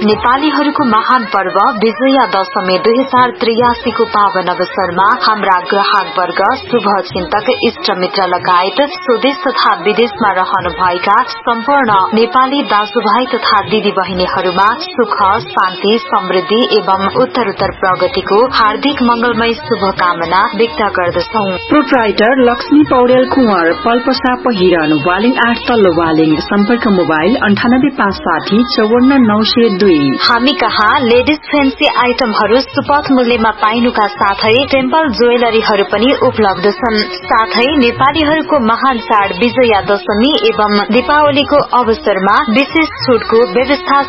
नेपालीहरूको महान पर्व विजया दशमी 2083 को पावन अवसरमा हाम्रा ग्राहक वर्ग, शुभ चिन्तक, इष्ट मित्र लगायत स्वदेश तथा विदेशमा रहनु भएका सम्पूर्ण नेपाली दाजुभाइ तथा दिदी बहिनीहरूमा सुख, शान्ति, समृद्धि एवं उत्तरोत्तर प्रगतिको हार्दिक मंगलमय शुभकामना व्यक्त गर्दछौ। प्रोप्राइटर लक्ष्मी पौडेल कुंवर, पल्पसा पहिरन, वालिङ 8 तल्लो वालिङ। सम्पर्क मोबाइल 9856 54902। हामी कहाँ लेडिज फेन्सी आइटमहरू सुपथ मूल्यमा पाइनुका साथै टेम्पल ज्वेलरीहरू पनि उपलब्ध छन्। साथै नेपालीहरूको महान चाड विजया दशमी एवं दीपावलीको अवसरमा विशेष छुटको व्यवस्था